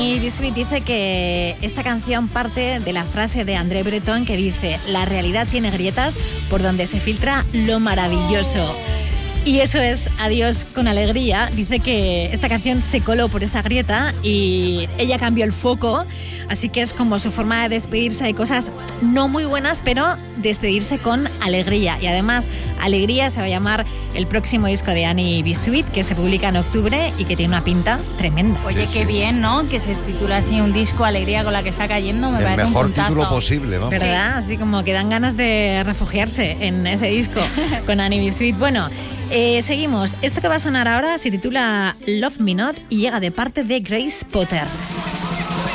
Y Biscuit dice que esta canción parte de la frase de André Breton que dice: la realidad tiene grietas por donde se filtra lo maravilloso. Y eso es Adiós con alegría. Dice que esta canción se coló por esa grieta y ella cambió el foco, así que es como su forma de despedirse de cosas no muy buenas, pero despedirse con alegría. Y además, Alegría se va a llamar el próximo disco de Annie Biscuit, que se publica en octubre y que tiene una pinta tremenda. Oye, qué bien, ¿no? Que se titula así un disco, Alegría con la que está cayendo, me parece un puntazo. El mejor título posible, vamos. ¿Verdad? Así como que dan ganas de refugiarse en ese disco con Annie Biscuit. Bueno, seguimos. Esto que va a sonar ahora se titula Love Me Not y llega de parte de Grace Potter.